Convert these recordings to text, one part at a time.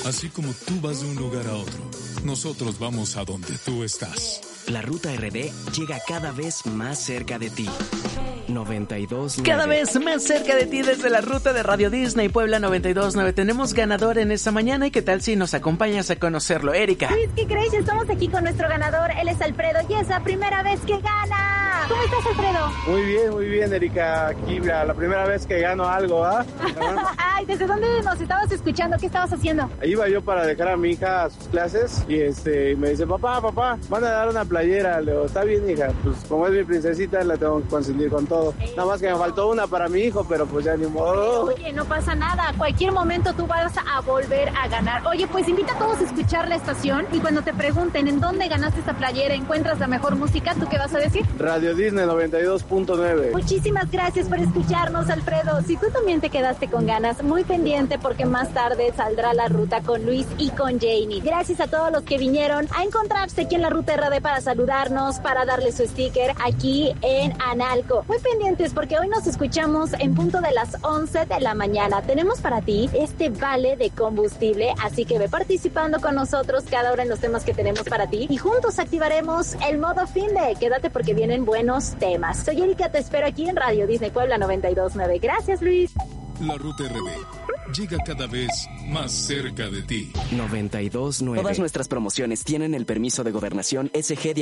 Así como tú vas de un lugar a otro, nosotros vamos a donde tú estás. La Ruta RD llega cada vez más cerca de ti. 92.9. Cada vez más cerca de ti desde la ruta de Radio Disney Puebla 92.9. Tenemos ganador en esta mañana y qué tal si nos acompañas a conocerlo, Erika. Luis, ¿qué crees? Estamos aquí con nuestro ganador. Él es Alfredo y es la primera vez que gana. ¿Cómo estás, Alfredo? Muy bien, Erika. Aquí la primera vez que gano algo, ¿ah? Ay, ¿desde dónde nos estabas escuchando? ¿Qué estabas haciendo? Iba yo para dejar a mi hija a sus clases y me dice, papá, van a dar una playera. Le digo, está bien, hija. Pues como es mi princesita, la tengo que consentir con todo. Nada más que me faltó una para mi hijo, pero pues ya ni modo. Oye, no pasa nada. Cualquier momento tú vas a volver a ganar. Oye, pues invita a todos a escuchar la estación y cuando te pregunten en dónde ganaste esta playera, encuentras la mejor música, ¿tú qué vas a decir? Radio Disney 92.9. Muchísimas gracias por escucharnos, Alfredo. Si tú también te quedaste con ganas, muy pendiente porque más tarde saldrá la ruta con Luis y con Janie. Gracias a todos los que vinieron a encontrarse aquí en la Ruta RD para saludarnos, para darle su sticker aquí en Analco. Muy pendientes porque hoy nos escuchamos en punto de las 11 de la mañana. Tenemos para ti este vale de combustible, así que ve participando con nosotros cada hora en los temas que tenemos para ti y juntos activaremos el modo finde. Quédate porque vienen buenos temas. Soy Erika, te espero aquí en Radio Disney Puebla 92.9. Gracias, Luis. La Ruta RD llega cada vez más cerca de ti. 92.9. Todas nuestras promociones tienen el permiso de gobernación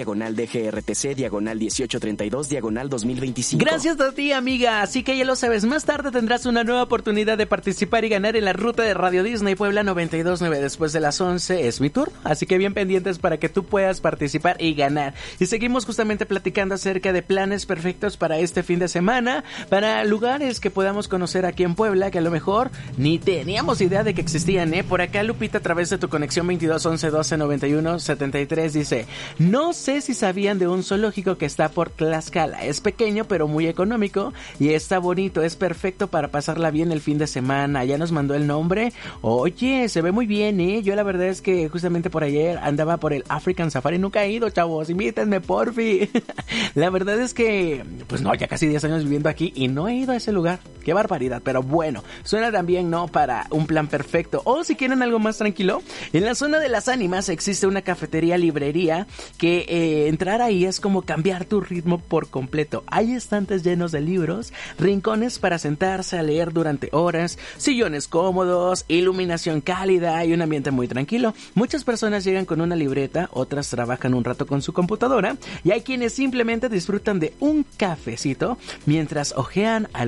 SG/DGRTC/1832/2025. Gracias a ti, amiga. Así que ya lo sabes, más tarde tendrás una nueva oportunidad de participar y ganar en la ruta de Radio Disney Puebla 92.9. Después de las 11 es mi turno, así que bien pendientes para que tú puedas participar y ganar. Y seguimos justamente platicando acerca de planes perfectos para este fin de semana, para lugares que podamos conocer aquí en Puebla, que a lo mejor ni teníamos idea de que existían, ¿eh? Por acá Lupita, a través de tu conexión 22 11 12 91 73, dice: no sé si sabían de un zoológico que está por Tlaxcala. Es pequeño pero muy económico y está bonito, es perfecto para pasarla bien el fin de semana. Ya nos mandó el nombre. Oye, se ve muy bien, ¿eh? Yo la verdad es que justamente por ayer andaba por el African Safari. Nunca he ido, chavos, invítenme, porfi. La verdad es que, pues no, ya casi 10 años viviendo aquí y no he ido a ese lugar. Qué barbaridad, pero bueno, suena también, ¿no?, para un plan perfecto. O si quieren algo más tranquilo, en la zona de las ánimas existe una cafetería librería que entrar ahí es como cambiar tu ritmo por completo. Hay estantes llenos de libros, rincones para sentarse a leer durante horas, sillones cómodos, iluminación cálida y un ambiente muy tranquilo. Muchas personas llegan con una libreta, otras trabajan un rato con su computadora y hay quienes simplemente disfrutan de un cafecito mientras hojean